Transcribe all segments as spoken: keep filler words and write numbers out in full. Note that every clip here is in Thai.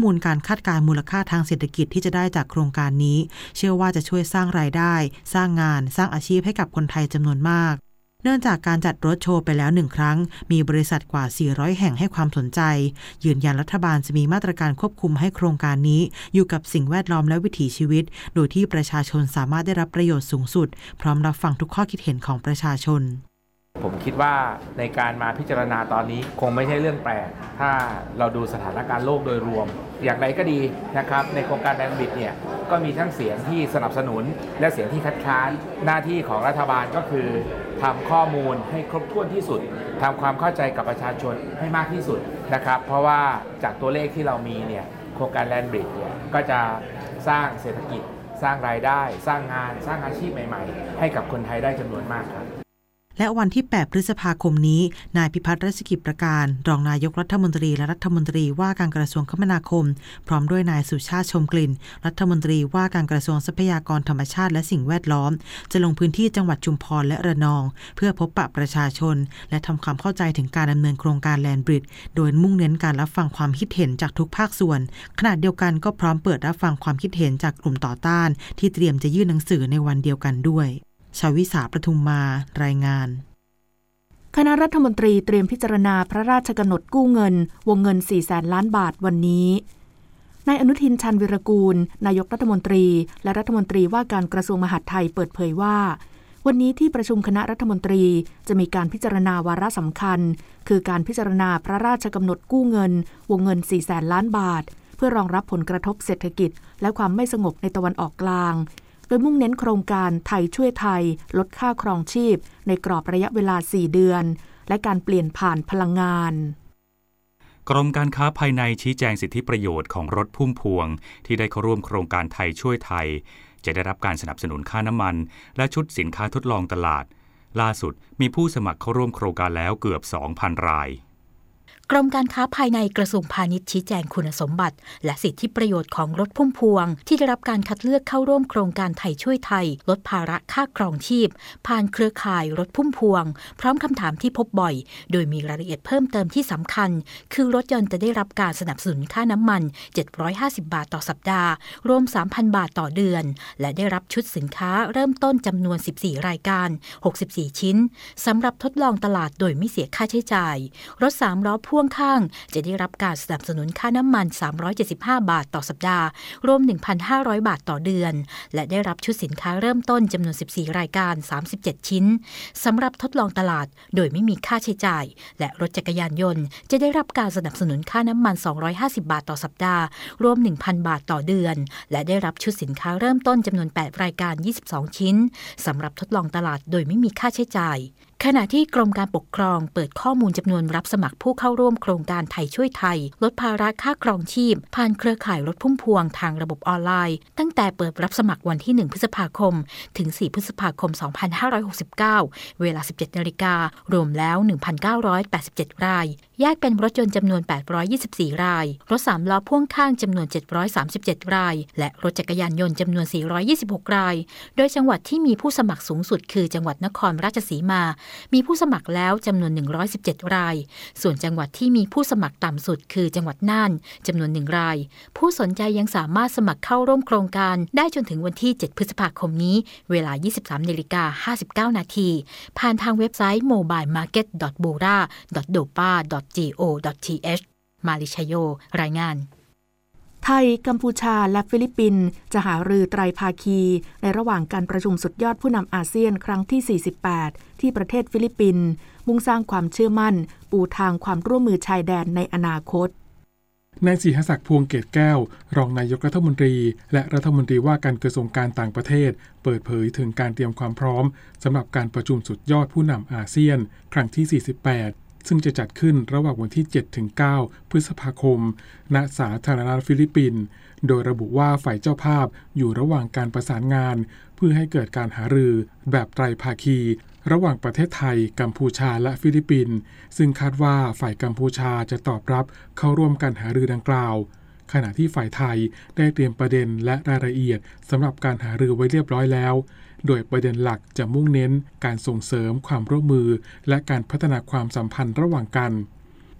มูลการคาดการณ์มูลค่าทางเศรษฐกิจที่จะได้จากโครงการนี้เชื่อว่าจะช่วยสร้างรายได้สร้างงานสร้างอาชีพให้กับคนไทยจำนวนมากเนื่องจากการจัดรถโชว์ไปแล้วหนึ่งครั้งมีบริษัทกว่าสี่ร้อยแห่งให้ความสนใจยืนยันรัฐบาลจะมีมาตรการควบคุมให้โครงการนี้อยู่กับสิ่งแวดล้อมและวิถีชีวิตโดยที่ประชาชนสามารถได้รับประโยชน์สูงสุดพร้อมรับฟังทุกข้อคิดเห็นของประชาชนผมคิดว่าในการมาพิจารณาตอนนี้คงไม่ใช่เรื่องแปลกถ้าเราดูสถานการณ์โลกโดยรวมอย่างไรก็ดีนะครับในโครงการแลนด์บริดจ์เนี่ยก็มีทั้งเสียงที่สนับสนุนและเสียงที่คัดค้านหน้าที่ของรัฐบาลก็คือทำข้อมูลให้ครบถ้วนที่สุดทำความเข้าใจกับประชาชนให้มากที่สุดนะครับเพราะว่าจากตัวเลขที่เรามีเนี่ยโครงการแลนด์บริดจ์เนี่ยก็จะสร้างเศรษฐกิจสร้างรายได้สร้างงานสร้างอาชีพใหม่ๆให้กับคนไทยได้จำนวนมากครับและวันที่แปดพฤษภาคมนี้นายพิพัฒน์รัชกิจประการรองนายกรัฐมนตรีและรัฐมนตรีว่าการกระทรวงคมนาคมพร้อมด้วยนายสุชาติชมกลิ่นรัฐมนตรีว่าการกระทรวงทรัพยากรธรรมชาติและสิ่งแวดล้อมจะลงพื้นที่จังหวัดชุมพรและระนองเพื่อพบปะประชาชนและทำความเข้าใจถึงการดำเนินโครงการแลนด์บริดจ์โดยมุ่งเน้นการรับฟังความคิดเห็นจากทุกภาคส่วนขณะเดียวกันก็พร้อมเปิดรับฟังความคิดเห็นจากกลุ่มต่อต้านที่เตรียมจะยื่นหนังสือในวันเดียวกันด้วยชวิสาประทุมมารายงานคณะรัฐมนตรีเตรียมพิจารณาพระราชกำหนดกู้เงินวงเงินสี่แสนล้านบาทวันนี้นายอนุทินชาญวิรากูลนายกรัฐมนตรีและรัฐมนตรีว่าการกระทรวงมหาดไทยเปิดเผยว่าวันนี้ที่ประชุมคณะรัฐมนตรีจะมีการพิจารณาวาระสำคัญคือการพิจารณาพระราชกำหนดกู้เงินวงเงินสี่แสนล้านบาทเพื่อรองรับผลกระทบเศรษฐกิจและความไม่สงบในตะวันออกกลางโดยมุ่งเน้นโครงการไทยช่วยไทยลดค่าครองชีพในกรอบระยะเวลาสี่เดือนและการเปลี่ยนผ่านพลังงานกรมการค้าภายในชี้แจงสิทธิประโยชน์ของรถพุ่มพวงที่ได้เข้าร่วมโครงการไทยช่วยไทยจะได้รับการสนับสนุนค่าน้ำมันและชุดสินค้าทดลองตลาดล่าสุดมีผู้สมัครเข้าร่วมโครงการแล้วเกือบ สองพัน รายกรมการค้าภายในกระทรวงพาณิชย์ชี้แจงคุณสมบัติและสิทธิประโยชน์ของรถพุ่มพวงที่ได้รับการคัดเลือกเข้าร่วมโครงการไทยช่วยไทยลดภาระค่าครองชีพผ่านเครือข่ายรถพุ่มพวงพร้อมคำถามที่พบบ่อยโดยมีรายละเอียดเพิ่มเติมที่สำคัญคือรถยนต์จะได้รับการสนับสนุนค่าน้ำมันเจ็ดร้อยห้าสิบบาทต่อสัปดาห์รวม สามพัน บาทต่อเดือนและได้รับชุดสินค้าเริ่มต้นจำนวนสิบสี่รายการหกสิบสี่ชิ้นสำหรับทดลองตลาดโดยไม่เสียค่าใช้จ่ายรถสามล้อพ่วงข้างจะได้รับการสนับสนุนค่าน้ำมันสามร้อยเจ็ดสิบห้าบาทต่อสัปดาห์รวม หนึ่งพันห้าร้อย บาทต่อเดือนและได้รับชุดสินค้าเริ่มต้นจำนวนสิบสี่รายการสามสิบเจ็ดชิ้นสำหรับทดลองตลาดโดยไม่มีค่าใช้จ่ายและรถจักรยานยนต์จะได้รับการสนับสนุนค่าน้ำมันสองร้อยห้าสิบบาทต่อสัปดาห์รวม หนึ่งพัน บาทต่อเดือนและได้รับชุดสินค้าเริ่มต้นจำนวนแปดรายการยี่สิบสองชิ้นสำหรับทดลองตลาดโดยไม่มีค่าใช้จ่ายขณะที่กรมการปกครองเปิดข้อมูลจำนวนรับสมัครผู้เข้าร่วมโครงการไทยช่วยไทยลดภาระค่าครองชีพผ่านเครือข่ายรถพุ่มพวงทางระบบออนไลน์ตั้งแต่เปิดรับสมัครวันที่หนึ่งพฤษภาคมถึงสี่พฤษภาคมสองพันห้าร้อยหกสิบเก้าเวลา สิบเจ็ดนาฬิกา นรวมแล้ว หนึ่งพันเก้าร้อยแปดสิบเจ็ด รายแยกเป็นรถยนต์จำนวนแปดร้อยยี่สิบสี่รายรถสามล้อพ่วงข้างจำนวนเจ็ดร้อยสามสิบเจ็ดรายและรถจักรยานยนต์จำนวนสี่ร้อยยี่สิบหกรายโดยจังหวัดที่มีผู้สมัครสูงสุดคือจังหวัดนครราชสีมามีผู้สมัครแล้วจำนวนหนึ่งร้อยสิบเจ็ดรายส่วนจังหวัดที่มีผู้สมัครต่ำสุดคือจังหวัดน่านจำนวนหนึ่งรายผู้สนใจยังสามารถสมัครเข้าร่วมโครงการได้จนถึงวันที่เจ็ดพฤษภาคมนี้เวลา ยี่สิบสามนาฬิกาห้าสิบเก้านาทีผ่านทางเว็บไซต์ โมบายมาร์เก็ต ดอท โบรา ดอท โดปา ดอท จี โอ ดอท ที เอช มาลิชโยรายงานไทยกัมพูชาและฟิลิปปินส์จะหารือไตรภาคีในระหว่างการประชุมสุดยอดผู้นำอาเซียนครั้งที่สี่สิบแปดที่ประเทศฟิลิปปินส์มุ่งสร้างความเชื่อมั่นปูทางความร่วมมือชายแดนในอนาคตนายศรีหศักดิ์พวงเกตแก้วรองนายกรัฐมนตรีและรัฐมนตรีว่าการกระทรวงการต่างประเทศเปิดเผยถึงการเตรียมความพร้อมสำหรับการประชุมสุดยอดผู้นำอาเซียนครั้งที่สี่สิบแปดซึ่งจะจัดขึ้นระหว่างวันที่ เจ็ดถึงเก้า พฤษภาคมณสาธารณรัฐฟิลิปปินส์โดยระบุว่าฝ่ายเจ้าภาพอยู่ระหว่างการประสานงานเพื่อให้เกิดการหารือแบบไตรภาคีระหว่างประเทศไทยกัมพูชาและฟิลิปปินส์ซึ่งคาดว่าฝ่ายกัมพูชาจะตอบรับเข้าร่วมการหารือดังกล่าวขณะที่ฝ่ายไทยได้เตรียมประเด็นและรายละเอียดสำหรับการหารือไว้เรียบร้อยแล้วโดยประเด็นหลักจะมุ่งเน้นการส่งเสริมความร่วมมือและการพัฒนาความสัมพันธ์ระหว่างกัน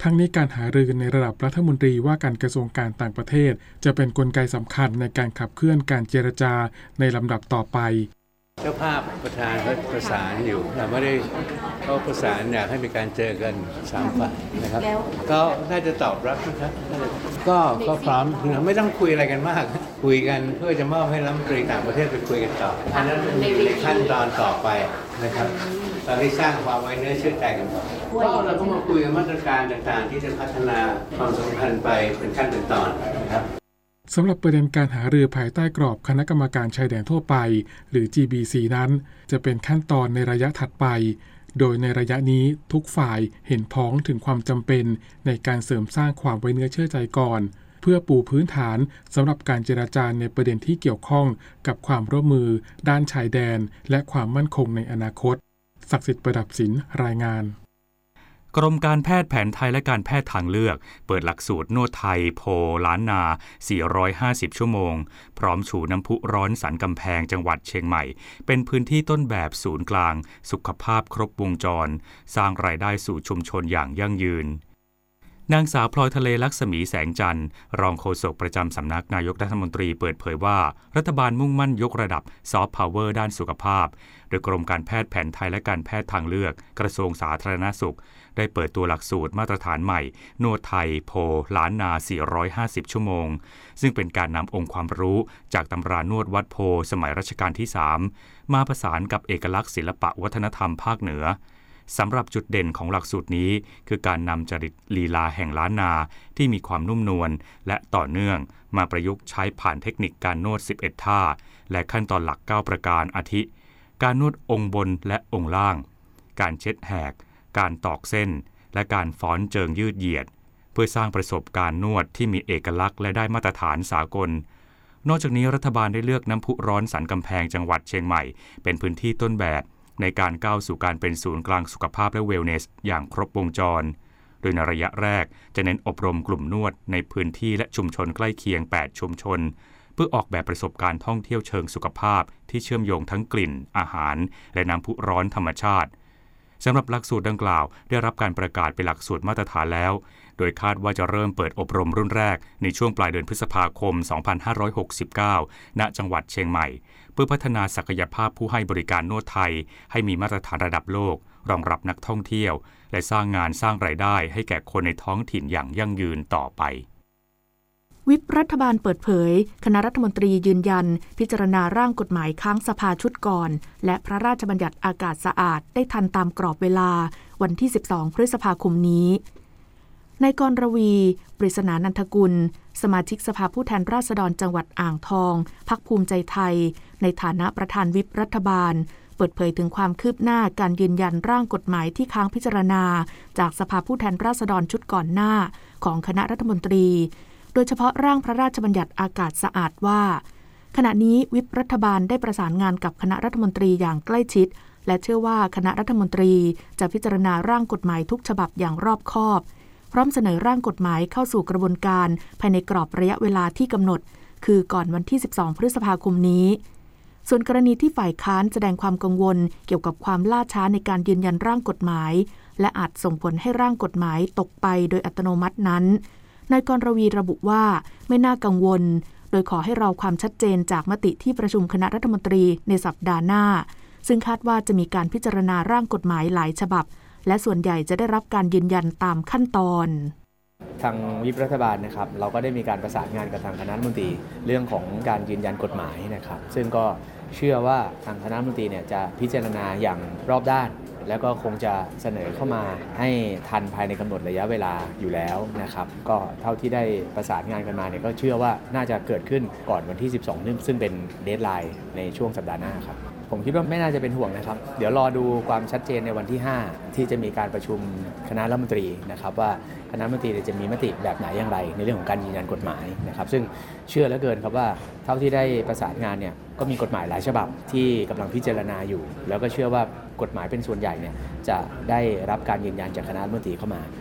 ทั้งนี้การหารือในระดับรัฐมนตรีว่าการกระทรวงการต่างประเทศจะเป็นกลไกสำคัญในการขับเคลื่อนการเจรจาในลำดับต่อไปเจ้าภาพประธานเขาประสานอยู่เราไม่ได้เขาประสานอยากให้มีการเจอกันสามฝ่ายนะครับก็น่าจะตอบรับนะครับก็ก็พร้อมไม่ต้องคุยอะไรกันมากคุยกันเพื่อจะมอบให้รัฐมนตรีต่างประเทศไปคุยกันต่ออันนั้นในขั้นตอนต่อไปนะครับตอนที่สร้างความไว้เนื้อเชื่อใจกันก่อนก็เราก็มาคุยกันมาตรการต่างๆที่จะพัฒนาความสัมพันธ์ไปเป็นขั้นเป็นตอนนะครับสำหรับประเด็นการหารือภายใต้กรอบคณะกรรมการชายแดนทั่วไปหรือ จี บี ซี นั้นจะเป็นขั้นตอนในระยะถัดไปโดยในระยะนี้ทุกฝ่ายเห็นพ้องถึงความจำเป็นในการเสริมสร้างความไว้เนื้อเชื่อใจก่อนเพื่อปูพื้นฐานสำหรับการเจรจาในประเด็นที่เกี่ยวข้องกับความร่วมมือด้านชายแดนและความมั่นคงในอนาคตศักดิ์สิทธิ์ประดับศิลป์รายงานกรมการแพทย์แผนไทยและการแพทย์ทางเลือกเปิดหลักสูตรนวดไทยโพล้านนาสี่ร้อยห้าสิบชั่วโมงพร้อมฉูน้ำพุร้อนสันกำแพงจังหวัดเชียงใหม่เป็นพื้นที่ต้นแบบศูนย์กลางสุขภาพครบวงจรสร้างรายได้สู่ชุมชนอย่างยั่งยืนนางสาวพลอยทะเลลักษมีแสงจันทร์รองโฆษกประจำสำนักนายกรัฐมนตรีเปิดเผยว่ารัฐบาลมุ่งมั่นยกระดับซอฟต์พาวเวอร์ด้านสุขภาพโดยกรมการแพทย์แผนไทยและการแพทย์ทางเลือกกระทรวงสาธารณสุขได้เปิดตัวหลักสูตรมาตรฐานใหม่นวดไทยโพล้านนาสี่ร้อยห้าสิบชั่วโมงซึ่งเป็นการนำองค์ความรู้จากตำรานวดวัดโพสมัยรัชกาลที่สามมาผสานกับเอกลักษณ์ศิลปะวัฒนธรรมภาคเหนือสำหรับจุดเด่นของหลักสูตรนี้คือการนำจริตลีลาแห่งล้านนาที่มีความนุ่มนวลและต่อเนื่องมาประยุกต์ใช้ผ่านเทคนิคการนวดสิบเอ็ดท่าและขั้นตอนหลักเก้าประการอาทิการนวดองค์บนและองค์ล่างการเช็ดแหกการตอกเส้นและการฟ้อนเจิงยืดเหยียดเพื่อสร้างประสบการณ์นวดที่มีเอกลักษณ์และได้มาตรฐานสากลนอกจากนี้รัฐบาลได้เลือกน้ำพุร้อนสันกำแพงจังหวัดเชียงใหม่เป็นพื้นที่ต้นแบบในการก้าวสู่การเป็นศูนย์กลางสุขภาพและเวลเนสอย่างครบวงจรโดยในระยะแรกจะเน้นอบรมกลุ่มนวดในพื้นที่และชุมชนใกล้เคียงแปดชุมชนเพื่อออกแบบประสบการณ์ท่องเที่ยวเชิงสุขภาพที่เชื่อมโยงทั้งกลิ่นอาหารและน้ำพุร้อนธรรมชาติสำหรับหลักสูตรดังกล่าวได้รับการประกาศเป็นหลักสูตรมาตรฐานแล้วโดยคาดว่าจะเริ่มเปิดอบรมรุ่นแรกในช่วงปลายเดือนพฤษภาคมสองพันห้าร้อยหกสิบเก้าณจังหวัดเชียงใหม่เพื่อพัฒนาศักยภาพผู้ให้บริการนวดไทยให้มีมาตรฐานระดับโลกรองรับนักท่องเที่ยวและสร้างงานสร้างรายได้ให้แก่คนในท้องถิ่นอย่างยั่งยืนต่อไปวิปรัฐบาลเปิดเผยคณะรัฐมนตรียืนยันพิจารณาร่างกฎหมายค้างสภาชุดก่อนและพระราชบัญญัติอากาศสะอาดได้ทันตามกรอบเวลาวันที่สิบสองพฤษภาคมนี้นายกรวี ปริศนานันทกุลสมาชิกสภาผู้แทนราษฎรจังหวัดอ่างทองพรรคภูมิใจไทยในฐานะประธานวิปรัฐบาลเปิดเผยถึงความคืบหน้าการยืนยันร่างกฎหมายที่ค้างพิจารณาจากสภาผู้แทนราษฎรชุดก่อนหน้าของคณะรัฐมนตรีโดยเฉพาะร่างพระราชบัญญัติอากาศสะอาดว่าขณะนี้วิปรัฐบาลได้ประสานงานกับคณะรัฐมนตรีอย่างใกล้ชิดและเชื่อว่าคณะรัฐมนตรีจะพิจารณาร่างกฎหมายทุกฉบับอย่างรอบคอบพร้อมเสนอร่างกฎหมายเข้าสู่กระบวนการภายในกรอบระยะเวลาที่กำหนดคือก่อนวันที่สิบสองพฤษภาคมนี้ส่วนกรณีที่ฝ่ายค้านแสดงความกังวลเกี่ยวกับความล่าช้าในการยืนยันร่างกฎหมายและอาจส่งผลให้ร่างกฎหมายตกไปโดยอัตโนมัตินั้นนายกรวีระบุว่าไม่น่ากังวลโดยขอให้รอความชัดเจนจากมติที่ประชุมคณะรัฐมนตรีในสัปดาห์หน้าซึ่งคาดว่าจะมีการพิจารณาร่างกฎหมายหลายฉบับและส่วนใหญ่จะได้รับการยืนยันตามขั้นตอนทางวิปรัฐบาลนะครับเราก็ได้มีการประสานงานกับทางคณะรัฐมนตรีเรื่องของการยืนยันกฎหมายนะครับซึ่งก็เชื่อว่าทางคณะรัฐมนตรีเนี่ยจะพิจารณาอย่างรอบด้านแล้วก็คงจะเสนอเข้ามาให้ทันภายในกำหนดระยะเวลาอยู่แล้วนะครับก็เท่าที่ได้ประสานงานกันมาเนี่ยก็เชื่อว่าน่าจะเกิดขึ้นก่อนวันที่สิบสองซึ่งเป็นเดดไลน์ในช่วงสัปดาห์หน้าครับผมคิดว่าไม่น่าจะเป็นห่วงนะครับเดี๋ยวรอดูความชัดเจนในวันที่ห้าที่จะมีการประชุมคณะรัฐมนตรีนะครับว่าคณะรัฐมนตรีจะมีมติแบบไหนอย่างไรในเรื่องของการยืนยันกฎหมายนะครับซึ่งเชื่อเหลือเกินครับว่าเท่าที่ได้ประสานงานเนี่ยก็มีกฎหมายหลายฉบับที่กำลังพิจารณาอยู่แล้วก็เชื่อว่ากฎหมายเป็นส่วนใหญ่เนี่ยจะได้รับการยืนยันจากคณะรัฐมนตรีเข้ามา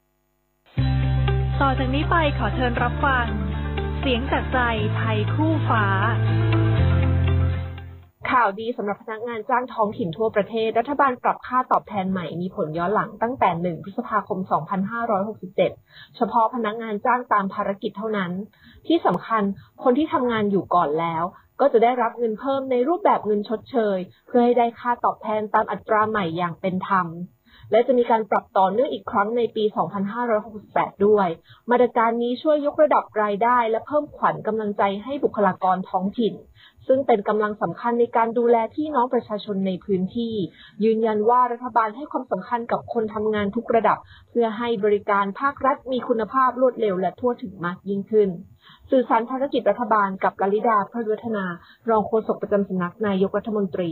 ต่อจากนี้ไปขอเชิญรับฟังเสียงจากใจไทยคู่ฟ้าข่ข่าวดีสำหรับพนักงานจ้างท้องถิ่นทั่วประเทศรัฐบาลปรับค่าตอบแทนใหม่มีผลย้อนหลังตั้งแต่หนึ่งพฤษภาคมสองพันห้าร้อยหกสิบเจ็ดเฉพาะพนักงานจ้างตามภารกิจเท่านั้นที่สำคัญคนที่ทำงานอยู่ก่อนแล้วก็จะได้รับเงินเพิ่มในรูปแบบเงินชดเชยเพื่อให้ได้ค่าตอบแทนตามอัตราใหม่อย่างเป็นธรรมและจะมีการปรับต่อเนื่องอีกครั้งในปีสองพันห้าร้อยหกสิบแปดด้วยมาตรการนี้ช่วยยกระดับรายได้และเพิ่มขวัญกำลังใจให้บุคลากรท้องถิ่นซึ่งเป็นกำลังสำคัญในการดูแลพี่น้องประชาชนในพื้นที่ยืนยันว่ารัฐบาลให้ความสำคัญกับคนทำงานทุกระดับเพื่อให้บริการภาครัฐมีคุณภาพรวดเร็วและทั่วถึงมากยิ่งขึ้นสื่อสารภารกิจรัฐบาลกับลลิดาพระวัฒนารองโฆษกประจำสำนักนายกรัฐมนตรี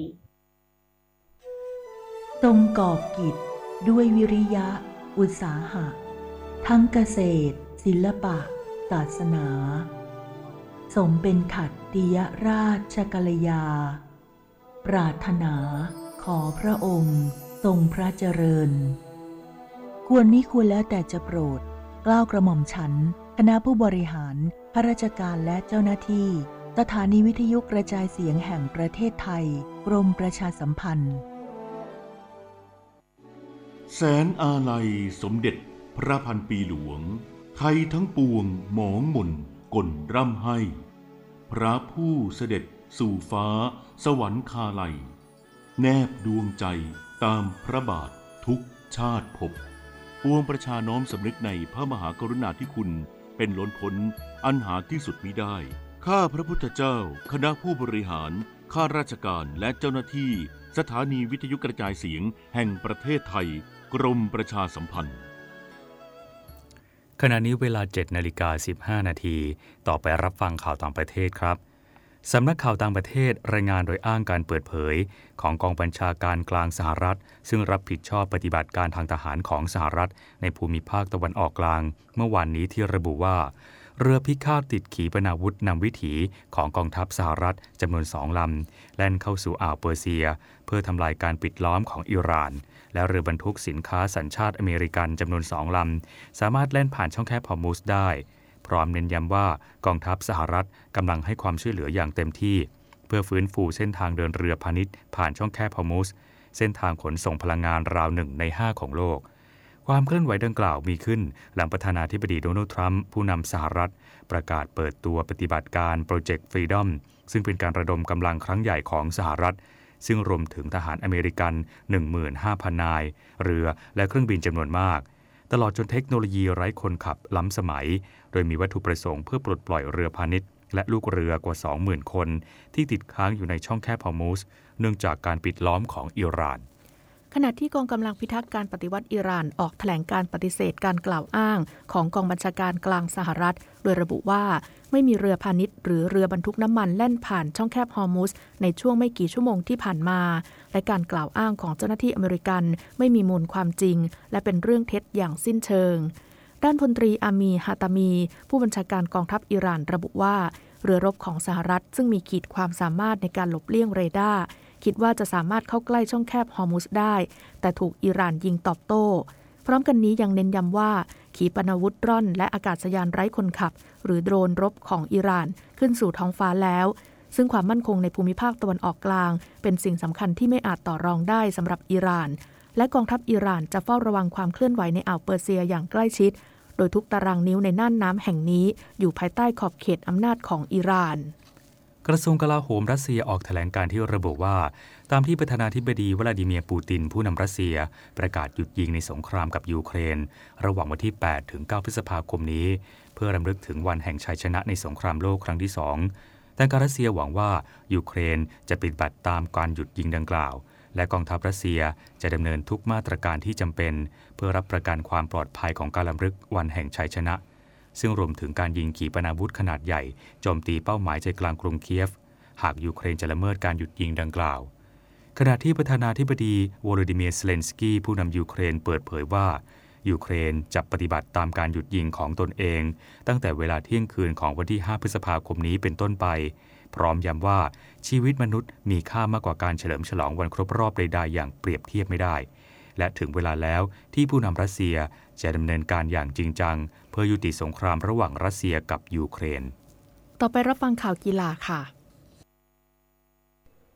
ทรงก่อกิจด้วยวิริยะอุตสาหะทั้งเกษตรศิลปะศาสนาสมเป็นขัตติยราชกัลยาปรารถนาขอพระองค์ทรงพระเจริญควรมิควรแล้วแต่จะโปรดเกล้ากระหม่อมฉันคณะผู้บริหารข้าราชการและเจ้าหน้าที่สถานีวิทยุกระจายเสียงแห่งประเทศไทยกรมประชาสัมพันธ์แสนอาลัยสมเด็จพระพันปีหลวงไทยทั้งปวงหมองหม่นก่นร่ำให้พระผู้เสด็จสู่ฟ้าสวรรคาลัยแนบดวงใจตามพระบาททุกชาติภพปวงประชาน้อมสำนึกในพระมหากรุณาธิคุณเป็นล้นพ้นอันหาที่สุดมิได้ข้าพระพุทธเจ้าคณะผู้บริหารข้าราชการและเจ้าหน้าที่สถานีวิทยุกระจายเสียงแห่งประเทศไทยกรมประชาสัมพันธ์ขณะนี้เวลา เจ็ดนาฬิกาสิบห้านาทีต่อไปรับฟังข่าวต่างประเทศครับสำนักข่าวต่างประเทศรายงานโดยอ้างการเปิดเผยของกองบัญชาการกลางสหรัฐซึ่งรับผิดชอบปฏิบัติการทางทหารของสหรัฐในภูมิภาคตะวันออกกลางเมื่อวานนี้ที่ระบุว่าเรือพิฆาตติดขีปนาวุธนำวิถีของกองทัพสหรัฐจำนวนสองลำแล่นเข้าสู่อ่าวเปอร์เซียเพื่อทำลายการปิดล้อมของอิหร่านและเรือบรรทุกสินค้าสัญชาติอเมริกันจำนวนสองลำสามารถแล่นผ่านช่องแคบฮอร์มุซได้พร้อมเน้นย้ำว่ากองทัพสหรัฐกำลังให้ความช่วยเหลืออย่างเต็มที่เพื่อฟื้นฟูเส้นทางเดินเรือพาณิชย์ผ่านช่องแคบฮอร์มุซเส้นทางขนส่งพลังงานราวหนึ่งในห้าของโลกความเคลื่อนไหวดังกล่าวมีขึ้นหลังประธานาธิบดีโดนัลด์ทรัมป์ผู้นำสหรัฐประกาศเปิดตัวปฏิบัติการโปรเจกต์ฟรีดอมซึ่งเป็นการระดมกำลังครั้งใหญ่ของสหรัฐซึ่งรวมถึงทหารอเมริกัน หนึ่งหมื่นห้าพัน นายเรือและเครื่องบินจำนวนมากตลอดจนเทคโนโลยีไร้คนขับล้ำสมัยโดยมีวัตถุประสงค์เพื่อปลดปล่อยเรือพาณิชย์และลูกเรือกว่า สองหมื่น คนที่ติดค้างอยู่ในช่องแคบฮอร์มุซเนื่องจากการปิดล้อมของอิหร่านขณะที่กองกำลังพิทักษ์การปฏิวัติอิหร่านออกแถลงการปฏิเสธการกล่าวอ้างของกองบัญชาการกลางสหรัฐโดยระบุว่าไม่มีเรือพาณิชย์หรือเรือบรรทุกน้ำมันแล่นผ่านช่องแคบฮอร์มุซในช่วงไม่กี่ชั่วโมงที่ผ่านมาและการกล่าวอ้างของเจ้าหน้าที่อเมริกันไม่มีมูลความจริงและเป็นเรื่องเท็จอย่างสิ้นเชิงด้านพลตรีอามีฮาตามีผู้บัญชาการกองทัพอิหร่านระบุว่าเรือรบของสหรัฐซึ่งมีขีดความสามารถในการหลบเลี่ยงเรดาร์คิดว่าจะสามารถเข้าใกล้ช่องแคบฮอร์มุซได้แต่ถูกอิหร่านยิงตอบโต้พร้อมกันนี้ยังเน้นย้ำว่าขีปนาวุธร่อนและอากาศยานไร้คนขับหรือโดรนรบของอิหร่านขึ้นสู่ท้องฟ้าแล้วซึ่งความมั่นคงในภูมิภาคตะวันออกกลางเป็นสิ่งสำคัญที่ไม่อาจต่อรองได้สำหรับอิหร่านและกองทัพอิหร่านจะเฝ้าระวังความเคลื่อนไหวในอ่าวเปอร์เซียอย่างใกล้ชิดโดยทุกตารางนิ้วในน่านน้ำแห่งนี้อยู่ภายใต้ขอบเขตอำนาจของอิหร่านกระทรวงกลาโหมรัสเซียออกแถลงการที่ระบุว่าตามที่ประธานาธิบดีวลาดิเมียร์ปูตินผู้นำรัสเซียประกาศหยุดยิงในสงครามกับยูเครนระหว่างวันที่แปดถึงเก้าพฤษภาคมนี้เพื่อรำลึกถึงวันแห่งชัยชนะในสงครามโลกครั้งที่สองทางการรัสเซียหวังว่ายูเครนจะปฏิบัติตามการหยุดยิงดังกล่าวและกองทัพรัสเซียจะดำเนินทุกมาตรการที่จำเป็นเพื่อรับประกันความปลอดภัยของการรำลึกวันแห่งชัยชนะซึ่งรวมถึงการยิงขีปนาวุธขนาดใหญ่โจมตีเป้าหมายใจกลางกรุงเคียฟหากยูเครนจะละเมิดการหยุดยิงดังกล่าวขณะที่ประธานาธิบดีโวโลดิเมียร์ เซเลนสกี้ผู้นำยูเครนเปิดเผยว่ายูเครนจะปฏิบัติตามการหยุดยิงของตนเองตั้งแต่เวลาเที่ยงคืนของวันที่ห้าพฤษภาคมนี้เป็นต้นไปพร้อมย้ำว่าชีวิตมนุษย์มีค่ามากกว่าการเฉลิมฉลองวันครบรอบใดๆอย่างเปรียบเทียบไม่ได้และถึงเวลาแล้วที่ผู้นำรัสเซียจะดำเนินการอย่างจริงจังเพื่อยุติสงครามระหว่างรัสเซียกับยูเครนต่อไปรับฟังข่าวกีฬาค่ะ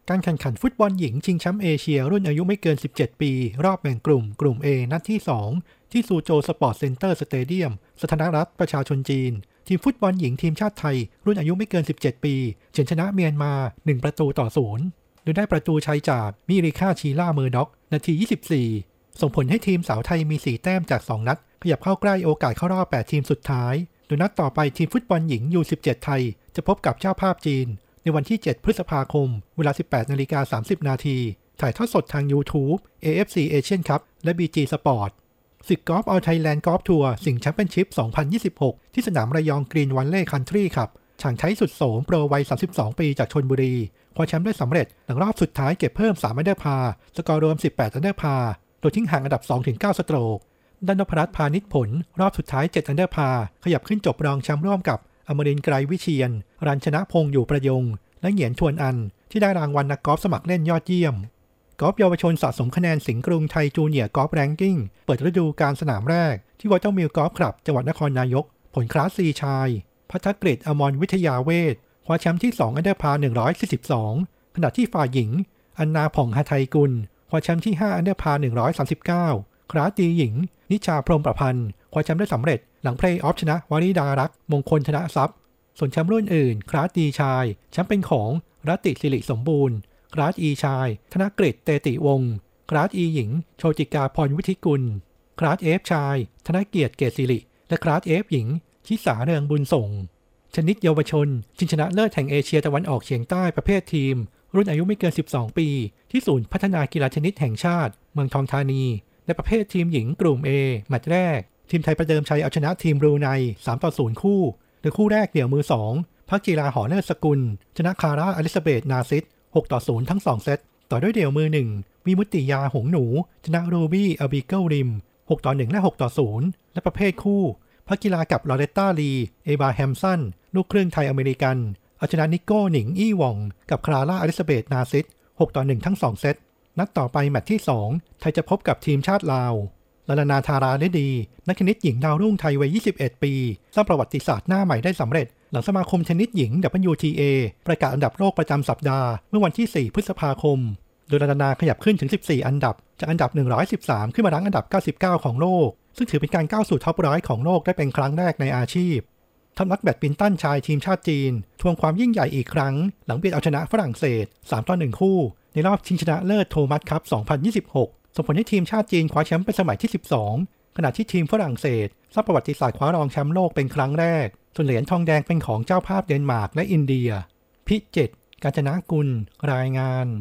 การแข่งขันฟุตบอลหญิงชิงแชมป์เอเชียรุ่นอายุไม่เกินสิบเจ็ดปีรอบแบ่งกลุ่มกลุ่ม A นัดที่สองที่ซูโจสปอร์ตเซ็นเตอร์สเตเดียมสาธารณรัฐประชาชนจีนทีมฟุตบอลหญิงทีมชาติไทยรุ่นอายุไม่เกินสิบเจ็ดปีเฉือนชนะเมียนมาหนึ่งประตูต่อศูนย์โดยได้ประตูชัยจากมิริค่าชีล่าเมอร์ด็อกนาทียี่สิบสี่ส่งผลให้ทีมสาวไทยมีสี่แต้มจากสองนัดขยับเข้าใกล้โอกาสเข้ารอบแปดทีมสุดท้ายโดยนัดต่อไปทีมฟุตบอลหญิง ยู สิบเจ็ด ไทยจะพบกับเจ้าภาพจีนในวันที่เจ็ดพฤษภาคมเวลา สิบแปดนาฬิกาสามสิบนาทีถ่ายทอดสดทาง YouTube เอ เอฟ ซี Asian Cup และ บี จี Sport ศึกกอล์ฟออลไทยแลนด์กอล์ฟทัวร์สิงห์แชมเปี้ยนชิพ สองพันยี่สิบหก ที่สนามระยองกรีนวันเล่คันทรีครับช่างไทยสุดโสมโปรวัยสามสิบสองปีจากชลบุรีคว้าแชมป์ได้สำเร็จหลังรอบสุดท้ายเก็บเพิ่มสามอันเดอร์พาร์สกอร์รวมสิบแปดอันเดอร์พาร์โดยทิ้งห่างอันดับ สองถึงเก้า สโตรกด้านนพรัตน์พานิชผลรอบสุดท้ายเจ็ดอันเดอร์พาร์ขยับขึ้นจบรองแชมป์ร่วมกับอมรินทร์ไกรวิเชียรรัญชนะพงษ์อยู่ประยงและเหงียนทวนอันที่ได้รางวัลนักกอล์ฟสมัครเล่นยอดเยี่ยมกอล์ฟเยาวชนสะสมคะแนนสิงห์กรุงไทยจูเนียร์กอล์ฟแรงกิ้งเปิดฤดูกาลสนามแรกที่วอเตอร์มิลกอล์ฟคลับจังหวัดนครนายกผลคลาสซีชายพัฒกฤษอมรวิทยาเวชคว้าแชมป์ที่สองอันเดอร์พาร์หนึ่งร้อยสี่สิบสองขณะที่ฝ่ายหญิงอันนาผ่องหทัยกุลคว้าแชมป์ที่ห้าอันเดอร์พาร์หนึ่งร้อยสามสิบเก้าคลาสดีหญิงนิชาพรหมประพันธ์คว้าแชมป์ได้สำเร็จหลังเพลย์ออฟชนะวริดารักษ์มงคลธนทรัพย์ส่วนแชมป์รุ่นอื่นคลาสดีชายแชมป์เป็นของรัตติสิริสมบูรณ์คลาสอีชายธนกฤษเตติวงศ์คลาสอีหญิงโชติกาพรวิทิกุลคลาสเอฟชายธนเกียรติเกษสิริและคลาสเอฟหญิงชิสาเรืองบุญส่งชนิดเยาวชนชิงชนะเลิศแห่งเอเชียตะวันออกเฉียงใต้ประเภททีมรุ่นอายุไม่เกินสิบสองปีที่ศูนย์พัฒนากีฬาชนิดแห่งชาติเมืองทองธานีในประเภททีมหญิงกลุ่ม A แมตช์แรกทีมไทยประเดิมชัยเอาชนะทีมบรูไน สามต่อศูนย์ คู่โดยคู่แรกเดี่ยวมือสองพักกีฬาหอเลิศสกุลชนะคาร่าอลิซาเบธนาซิสหกต่อศูนย์ทั้งสองเซตต่อด้วยเดี่ยวมือหนึ่งวิมุตติยาหงหนูชนะรูบี้อบิเกิลริมหกต่อหนึ่งและหกต่อศูนย์และประเภทคู่พักกีฬากับลอเรตต้าลีเอบาแฮมสันลูกครึ่งไทยอเมริกันเอาชนะนิโก้หนิงอี้หว่องกับคลาร่าอลิซาเบธนาซิสหกต่อหนึ่งทั้งสองเซตนัดต่อไปแมตช์ที่สองไทยจะพบกับทีมชาติลาวลาลานาธาราเลดีนักเทนนิสหญิงดาวรุ่งไทยวัยยี่สิบเอ็ดปีสร้างประวัติศาสตร์หน้าใหม่ได้สำเร็จหลังสมาคมเทนนิสหญิง ดับเบิลยู ที เอ ประกาศอันดับโลกประจำสัปดาห์เมื่อวันที่สี่พฤษภาคมโดยลาลานาขยับขึ้นถึงสิบสี่อันดับจากอันดับหนึ่งร้อยสิบสามขึ้นมารั้งอันดับเก้าสิบเก้าของโลกซึ่งถือเป็นการก้าวสู่ท็อปร้อยของโลกได้เป็นครั้งแรกในอาชีพทัพนักแบดมินตันชายทีมชาติจีนทวงความยิ่งใหญ่อีกครั้งหลังเบียดเอาชนะฝรั่งเศสสามต่อหนึ่งคู่ในรอบชิงชนะเลิศโทมัสคัพสองพันยี่สิบหกส่งผลให้ทีมชาติจีนคว้าแชมป์เป็นสมัยที่สิบสองขณะที่ทีมฝรั่งเศสสร้างประวัติศาสตร์คว้ารองแชมป์โลกเป็นครั้งแรกส่วนเหรียญทองแดงเป็นของเจ้าภาพเดนมาร์กและอินเดียพิจิตรกาญจนกุลรายงาน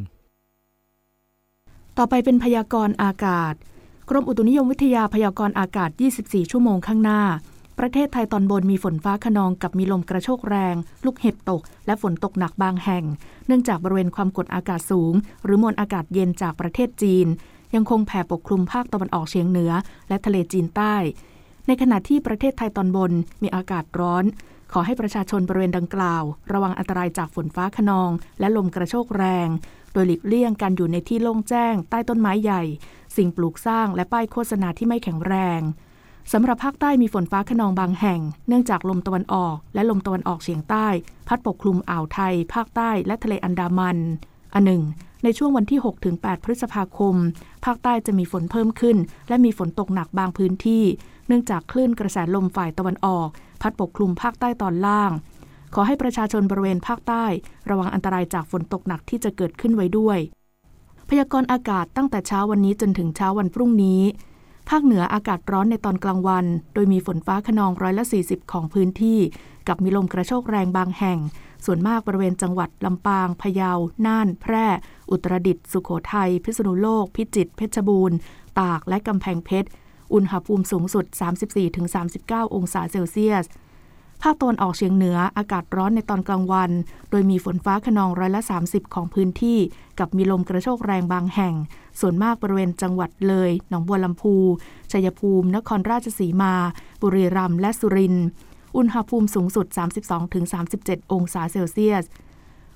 ต่อไปเป็นพยากรณ์อากาศกรมอุตุนิยมวิทยาพยากรณ์อากาศยี่สิบสี่ชั่วโมงข้างหน้าประเทศไทยตอนบนมีฝนฟ้าคะนองกับมีลมกระโชกแรงลูกเห็บตกและฝนตกหนักบางแห่งเนื่องจากบริเวณความกดอากาศสูงหรือมวลอากาศเย็นจากประเทศจีนยังคงแผ่ปกคลุมภาคตะวันออกเฉียงเหนือและทะเลจีนใต้ในขณะที่ประเทศไทยตอนบนมีอากาศร้อนขอให้ประชาชนบริเวณดังกล่าวระวังอันตรายจากฝนฟ้าคะนองและลมกระโชกแรงโดยหลีกเลี่ยงการอยู่ในที่โล่งแจ้งใต้ต้นไม้ใหญ่สิ่งปลูกสร้างและป้ายโฆษณาที่ไม่แข็งแรงสำหรับภาคใต้มีฝนฟ้าคะนองบางแห่งเนื่องจากลมตะวันออกและลมตะวันออกเฉียงใต้พัดปกคลุมอ่าวไทยภาคใต้และทะเลอันดามันอันหนึ่งในช่วงวันที่ หกถึงแปด พฤษภาคมภาคใต้จะมีฝนเพิ่มขึ้นและมีฝนตกหนักบางพื้นที่เนื่องจากคลื่นกระแสลมฝ่ายตะวันออกพัดปกคลุมภาคใต้ตอนล่างขอให้ประชาชนบริเวณภาคใต้ระวังอันตรายจากฝนตกหนักที่จะเกิดขึ้นไว้ด้วยพยากรณ์อากาศตั้งแต่เช้าวันนี้จนถึงเช้าวันพรุ่งนี้ภาคเหนืออากาศร้อนในตอนกลางวันโดยมีฝนฟ้าคะนองร้อยละสี่สิบของพื้นที่กับมีลมกระโชกแรงบางแห่งส่วนมากบริเวณจังหวัดลำปางพะเยาน่านแพร่อุตรดิตถ์สุโขทัยพิษณุโลกพิจิตรเพชรบูรณ์ตากและกำแพงเพชรอุณหภูมิสูงสุด สามสิบสี่ถึงสามสิบเก้า องศาเซลเซียสภาคตะวันออกเฉียงเหนืออากาศร้อนในตอนกลางวันโดยมีฝนฟ้าคะนองร้อยละสามสิบของพื้นที่กับมีลมกระโชกแรงบางแห่งส่วนมากบริเวณจังหวัดเลยหนองบัวลำพูชัยภูมินครราชสีมาบุรีรัมย์และสุรินทร์อุณหภูมิสูงสุด สามสิบสองถึงสามสิบเจ็ด องศาเซลเซียส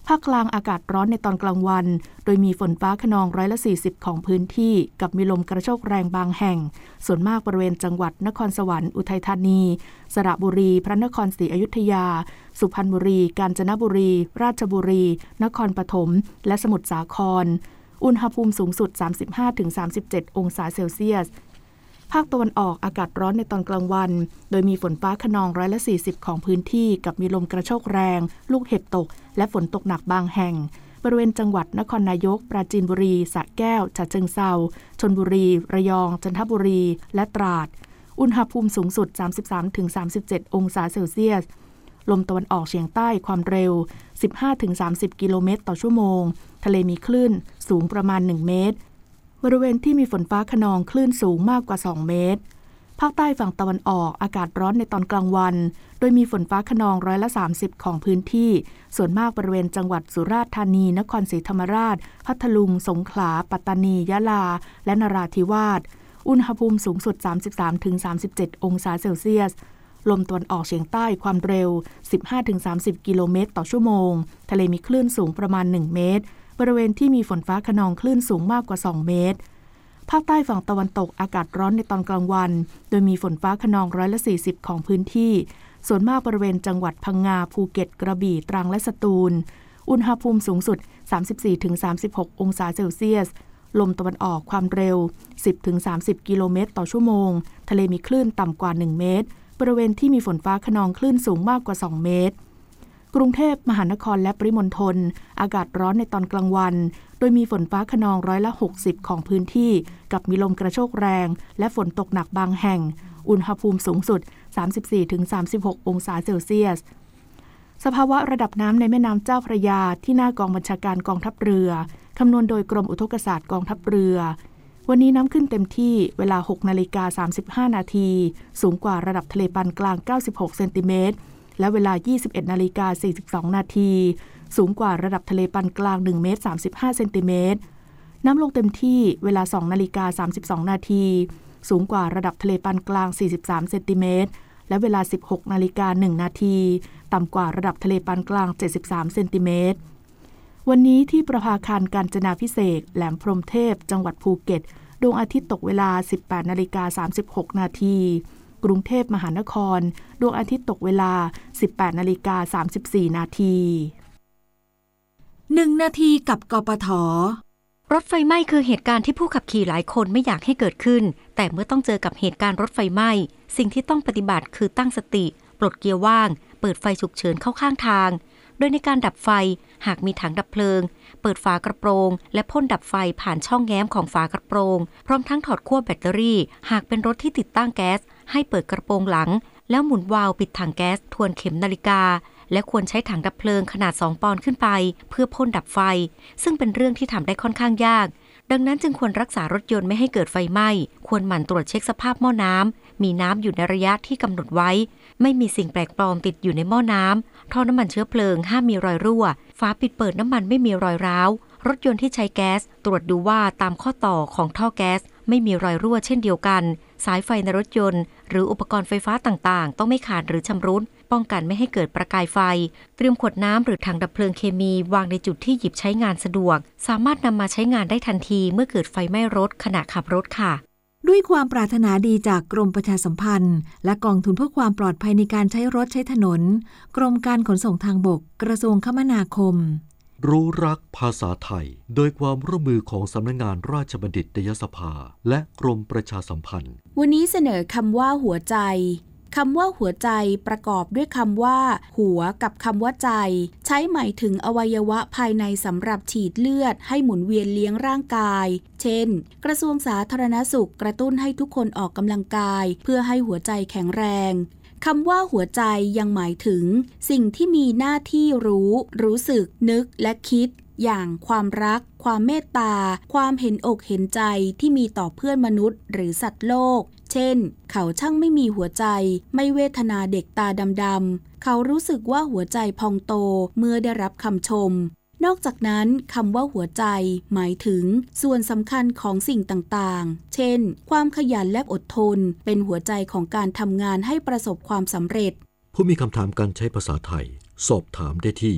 ภาคกลางอากาศร้อนในตอนกลางวันโดยมีฝนฟ้าคะนองร้อยละสี่สิบของพื้นที่กับมีลมกระโชกแรงบางแห่งส่วนมากบริเวณจังหวัดนครสวรรค์อุทัยธานีสระบุรีพระนครศรีอยุธยาสุพรรณบุรีกาญจนบุรีราชบุรีนครปฐมและสมุทรสาครอุณหภูมิสูงสุด สามสิบห้าถึงสามสิบเจ็ด องศาเซลเซียสภาคตะวันออกอากาศร้อนในตอนกลางวันโดยมีฝนฟ้าคะนองร้อยละสี่สิบของพื้นที่กับมีลมกระโชกแรงลูกเห็บตกและฝนตกหนักบางแห่งบริเวณจังหวัดนครนายกปราจีนบุรีสระแก้วฉะเชิงเทราชลบุรีระยองจันทบุรีและตราดอุณหภูมิสูงสุด สามสิบสามถึงสามสิบเจ็ด องศาเซลเซียสลมตะวันออกเฉียงใต้ความเร็ว สิบห้าถึงสามสิบ กิโลเมตรต่อชั่วโมงทะเลมีคลื่นสูงประมาณหนึ่งเมตรบริเวณที่มีฝนฟ้าคะนองคลื่นสูงมากกว่าสองเมตรภาคใต้ฝั่งตะวันออกอากาศร้อนในตอนกลางวันโดยมีฝนฟ้าคะนองร้อยละสามสิบของพื้นที่ส่วนมากบริเวณจังหวัดสุราษฎร์ธานีนครศรีธรรมราชพัทลุงสงขลาปัตตานียะลาและนราธิวาสอุณหภูมิสูงสุด สามสิบสามถึงสามสิบเจ็ด องศาเซลเซียสลมตะวันออกเฉียงใต้ความเร็ว สิบห้าถึงสามสิบ กิโลเมตรต่อชั่วโมงทะเลมีคลื่นสูงประมาณหนึ่งเมตรบริเวณที่มีฝนฟ้าคะนองคลื่นสูงมากกว่าสองเมตรภาคใต้ฝั่งตะวันตกอากาศร้อนในตอนกลางวันโดยมีฝนฟ้าคะนองร้อยละสี่สิบของพื้นที่ส่วนมากบริเวณจังหวัดพังงาภูเก็ตกระบี่ตรังและสตูลอุณหภูมิสูงสุด สามสิบสี่ถึงสามสิบหก องศาเซลเซียสลมตะวันออกความเร็ว สิบถึงสามสิบ กิโลเมตรต่อชั่วโมงทะเลมีคลื่นต่ำกว่าหนึ่งเมตรบริเวณที่มีฝนฟ้าคะนองคลื่นสูงมากกว่าสองเมตรกรุงเทพมหานครและปริมณฑลอากาศร้อนในตอนกลางวันโดยมีฝนฟ้าคะนองร้อยละหกสิบของพื้นที่กับมีลมกระโชกแรงและฝนตกหนักบางแห่งอุณหภูมิสูงสุด สามสิบสี่ถึงสามสิบหก องศาเซลเซียสสภาวะระดับน้ำในแม่น้ำเจ้าพระยาที่หน้ากองบัญชาการกองทัพเรือคำนวณโดยกรมอุทกศาสตร์กองทัพเรือวันนี้น้ำขึ้นเต็มที่เวลา หกนาฬิกาสามสิบห้า นาทีสูงกว่าระดับทะเลปานกลางเก้าสิบหกเซนติเมตรและเวลา ยี่สิบเอ็ดนาฬิกาสี่สิบสอง นาทีสูงกว่าระดับทะเลปานกลางหนึ่งเมตรสามสิบห้าเซนติเมตรน้ำลงเต็มที่เวลา สองนาฬิกาสามสิบสอง นาทีสูงกว่าระดับทะเลปานกลางสี่สิบสามเซนติเมตรและเวลา สิบหกนาฬิกาหนึ่ง นาทีต่ำกว่าระดับทะเลปานกลางเจ็ดสิบสามเซนติเมตรวันนี้ที่ประภาคารกาญจนาภิเษกแหลมพรหมเทพจังหวัดภูเก็ตดวงอาทิตย์ตกเวลา สิบแปดนาฬิกาสามสิบหก นาทีกรุงเทพมหานครดวงอาทิตย์ตกเวลา สิบแปดนาฬิกาสามสิบสี่ นาทีหนึ่งนาทีกับกปท. รถไฟไหม้คือเหตุการณ์ที่ผู้ขับขี่หลายคนไม่อยากให้เกิดขึ้นแต่เมื่อต้องเจอกับเหตุการณ์รถไฟไหม้สิ่งที่ต้องปฏิบัติคือตั้งสติปลดเกียร์ว่างเปิดไฟฉุกเฉินเข้าข้างทางโดยในการดับไฟหากมีถังดับเพลิงเปิดฝากระโปรงและพ่นดับไฟผ่านช่องแง้มของฝากระโปรงพร้อมทั้งถอดขั้วแบตเตอรี่หากเป็นรถที่ติดตั้งแก๊สให้เปิดกระโปรงหลังแล้วหมุนวาล์วปิดถังแก๊สทวนเข็มนาฬิกาและควรใช้ถังดับเพลิงขนาดสองปอนด์ขึ้นไปเพื่อพ่นดับไฟซึ่งเป็นเรื่องที่ทำได้ค่อนข้างยากดังนั้นจึงควรรักษารถยนต์ไม่ให้เกิดไฟไหม้ควรหมั่นตรวจเช็คสภาพหม้อน้ำมีน้ำอยู่ในระยะที่กำหนดไว้ไม่มีสิ่งแปลกปลอมติดอยู่ในหม้อน้ำท่อน้ำมันเชื้อเพลิงห้ามมีรอยรั่วฝาปิดเปิดน้ำมันไม่มีรอยร้าวรถยนต์ที่ใช้แก๊สตรวจดูว่าตามข้อต่อของท่อแก๊สไม่มีรอยรั่วเช่นเดียวกันสายไฟในรถยนต์หรืออุปกรณ์ไฟฟ้าต่างๆต้องไม่ขาดหรือชำรุดป้องกันไม่ให้เกิดประกายไฟเตรียมขวดน้ำหรือถังดับเพลิงเคมีวางในจุดที่หยิบใช้งานสะดวกสามารถนำมาใช้งานได้ทันทีเมื่อเกิดไฟไหม้รถขณะขับรถค่ะด้วยความปรารถนาดีจากกรมประชาสัมพันธ์และกองทุนเพื่อความปลอดภัยในการใช้รถใช้ถนนกรมการขนส่งทางบกกระทรวงคมนาคมรู้รักภาษาไทยโดยความร่วมมือของสำนักงานราชบัณฑิตยสภาและกรมประชาสัมพันธ์วันนี้เสนอคำว่าหัวใจคำว่าหัวใจประกอบด้วยคำว่าหัวกับคำว่าใจใช้หมายถึงอวัยวะภายในสำหรับฉีดเลือดให้หมุนเวียนเลี้ยงร่างกายเช่นกระทรวงสาธารณสุขกระตุ้นให้ทุกคนออกกำลังกายเพื่อให้หัวใจแข็งแรงคำว่าหัวใจยังหมายถึงสิ่งที่มีหน้าที่รู้รู้สึกนึกและคิดอย่างความรักความเมตตาความเห็นอกเห็นใจที่มีต่อเพื่อนมนุษย์หรือสัตว์โลกเช่นเขาช่างไม่มีหัวใจไม่เวทนาเด็กตาดำๆเขารู้สึกว่าหัวใจพองโตเมื่อได้รับคำชมนอกจากนั้นคำว่าหัวใจหมายถึงส่วนสำคัญของสิ่งต่างๆเช่นความขยันและอดทนเป็นหัวใจของการทำงานให้ประสบความสำเร็จผู้มีคำถามการใช้ภาษาไทยสอบถามได้ที่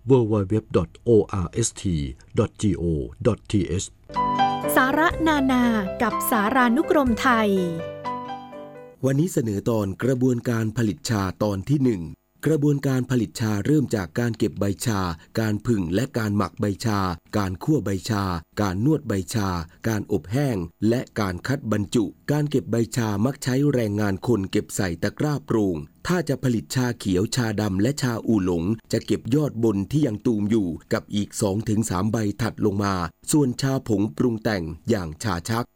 ดับเบิลยู ดับเบิลยู ดับเบิลยู ดอท โอ อาร์ เอส ที ดอท จี โอ ดอท ที เอชสาระนานากับสารานุกรมไทยวันนี้เสนอตอนกระบวนการผลิตชาตอนที่หนึ่งกระบวนการผลิตชาเริ่มจากการเก็บใบชาการผึ่งและการหมักใบชาการคั่วใบชาการนวดใบชาการอบแห้งและการคัดบรรจุการเก็บใบชามักใช้แรงงานคนเก็บใส่ตะกร้าโปร่งถ้าจะผลิตชาเขียวชาดำและชาอู่หลงจะเก็บยอดบนที่ยังตูมอยู่กับอีก สองถึงสาม ใบถัดลงมาส่วนชาผงปรุงแต่งอย่างชาชัก